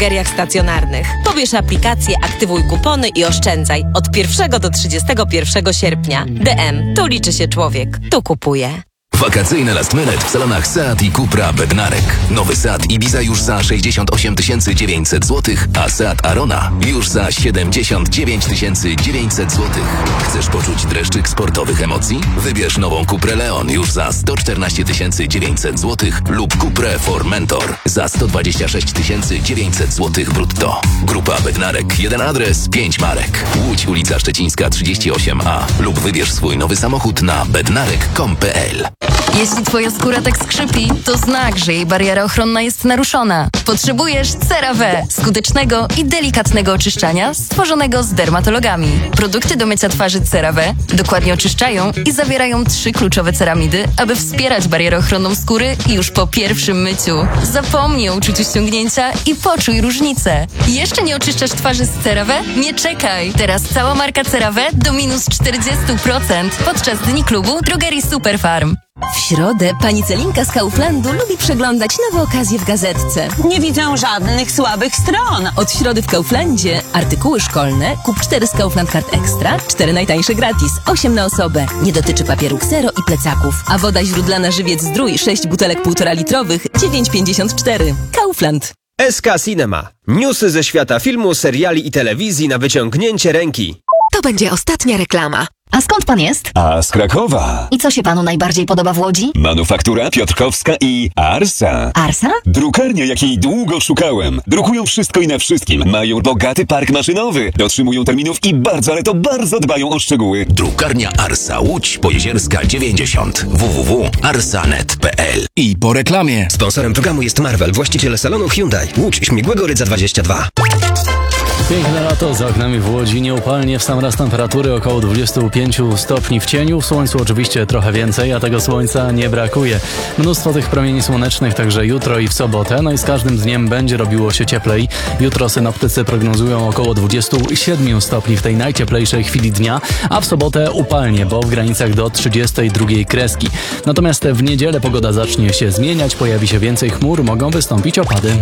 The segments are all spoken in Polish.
drogeriach stacjonarnych. Pobierz aplikację, aktywuj kupony i oszczędzaj od 1 do 31 sierpnia. DM. Tu liczy się człowiek. Tu kupuje. Wakacyjne last minute w salonach Seat i Cupra Bednarek. Nowy Seat Ibiza już za 68 900 zł, a Seat Arona już za 79 900 zł. Chcesz poczuć dreszczyk sportowych emocji? Wybierz nową Cuprę Leon już za 114 900 zł lub Cuprę Formentor za 126 900 zł brutto. Grupa Bednarek, 1 adres, 5 marek. Łódź, ulica Szczecińska 38A lub wybierz swój nowy samochód na bednarek.com.pl. Jeśli twoja skóra tak skrzypi, to znak, że jej bariera ochronna jest naruszona. Potrzebujesz CeraVe, skutecznego i delikatnego oczyszczania stworzonego z dermatologami. Produkty do mycia twarzy CeraVe dokładnie oczyszczają i zawierają 3 kluczowe ceramidy, aby wspierać barierę ochronną skóry już po pierwszym myciu. Zapomnij o uczuciu ściągnięcia i poczuj różnicę. Jeszcze nie oczyszczasz twarzy z CeraVe? Nie czekaj! Teraz cała marka CeraVe do minus 40% podczas Dni Klubu Drogerii Superfarm. W środę pani Celinka z Kauflandu lubi przeglądać nowe okazje w gazetce. Nie widzę żadnych słabych stron. Od środy w Kauflandzie artykuły szkolne, kup 4 z Kaufland Card Extra, 4 najtańsze gratis, 8 na osobę. Nie dotyczy papieru ksero i plecaków. A woda źródlana Żywiec Zdrój, 6 butelek 1,5 litrowych, 9,54. Kaufland. SK Cinema. Newsy ze świata filmu, seriali i telewizji na wyciągnięcie ręki. To będzie ostatnia reklama. A skąd pan jest? A z Krakowa. I co się panu najbardziej podoba w Łodzi? Manufaktura Piotrkowska i Arsa. Arsa? Drukarnia, jakiej długo szukałem. Drukują wszystko i na wszystkim. Mają bogaty park maszynowy. Dotrzymują terminów i bardzo, ale to bardzo dbają o szczegóły. Drukarnia Arsa Łódź Pojezierska 90 www.arsanet.pl. I po reklamie. Sponsorem programu jest Marvel, właściciel salonu Hyundai. Łódź Śmigłego Rydza 22. Piękne lato za oknami w Łodzi, nieupalnie, w sam raz temperatury około 25 stopni w cieniu, w słońcu oczywiście trochę więcej, a tego słońca nie brakuje. Mnóstwo tych promieni słonecznych także jutro i w sobotę, no i z każdym dniem będzie robiło się cieplej. Jutro synoptycy prognozują około 27 stopni w tej najcieplejszej chwili dnia, a w sobotę upalnie, bo w granicach do 32 kreski. Natomiast w niedzielę pogoda zacznie się zmieniać, pojawi się więcej chmur, mogą wystąpić opady.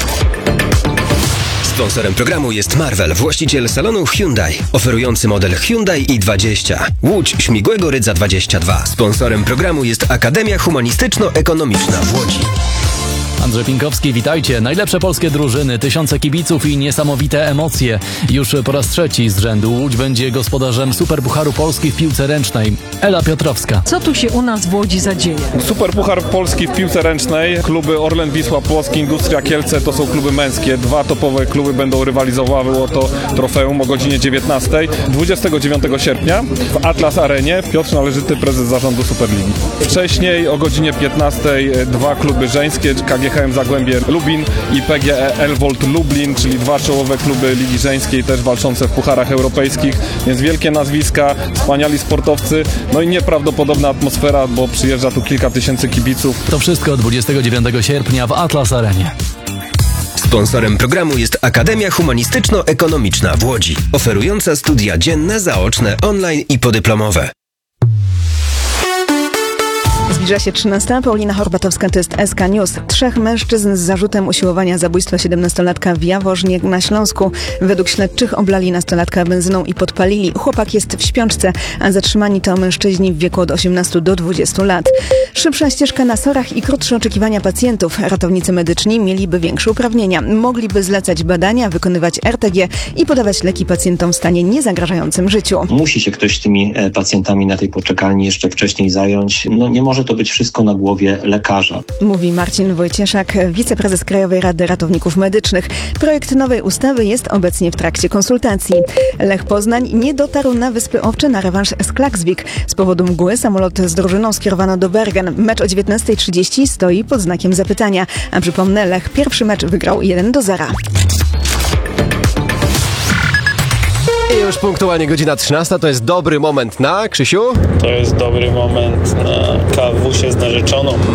Sponsorem programu jest Marvel, właściciel salonu Hyundai, oferujący model Hyundai i20. Łódź Śmigłego Rydza 22. Sponsorem programu jest Akademia Humanistyczno-Ekonomiczna w Łodzi. Andrzej Pinkowski, witajcie. Najlepsze polskie drużyny, tysiące kibiców i niesamowite emocje. Już po raz trzeci z rzędu Łódź będzie gospodarzem Superpucharu Polski w piłce ręcznej. Ela Piotrowska. Co tu się u nas w Łodzi zadzieje? Superpuchar Polski w piłce ręcznej. Kluby Orlen, Wisła Płock, Industria Kielce to są kluby męskie. 2 topowe kluby będą rywalizowały o to trofeum o godzinie 19. 29 sierpnia w Atlas Arenie Piotr Należyty, prezes zarządu Superligi. Wcześniej o godzinie 15 2 kluby żeńskie, KGHM Zagłębie Lubin i PGE Elwold Lublin, czyli 2 czołowe kluby Ligi Żeńskiej, też walczące w pucharach europejskich, więc wielkie nazwiska, wspaniali sportowcy, no i nieprawdopodobna atmosfera, bo przyjeżdża tu kilka tysięcy kibiców. To wszystko 29 sierpnia w Atlas Arenie. Sponsorem programu jest Akademia Humanistyczno-Ekonomiczna w Łodzi, oferująca studia dzienne, zaoczne, online i podyplomowe. Zbliża się 13. Paulina Horbatowska, to jest SK News. 3 mężczyzn z zarzutem usiłowania zabójstwa 17-latka w Jaworznie na Śląsku. Według śledczych oblali nastolatka benzyną i podpalili. Chłopak jest w śpiączce, a zatrzymani to mężczyźni w wieku od 18 do 20 lat. Szybsza ścieżka na SOR-ach i krótsze oczekiwania pacjentów. Ratownicy medyczni mieliby większe uprawnienia. Mogliby zlecać badania, wykonywać RTG i podawać leki pacjentom w stanie niezagrażającym życiu. Musi się ktoś tymi pacjentami na tej poczekalni jeszcze wcześniej zająć. Nie może to być wszystko na głowie lekarza. Mówi Marcin Wojcieszak, wiceprezes Krajowej Rady Ratowników Medycznych. Projekt nowej ustawy jest obecnie w trakcie konsultacji. Lech Poznań nie dotarł na Wyspy Owcze na rewanż z Klaksvik. Z powodu mgły samolot z drużyną skierowano do Bergen. Mecz o 19:30 stoi pod znakiem zapytania. A przypomnę, Lech pierwszy mecz wygrał 1-0. I już punktualnie godzina 13, to jest dobry moment na, Krzysiu? To jest dobry moment na kawusie z narzeczoną.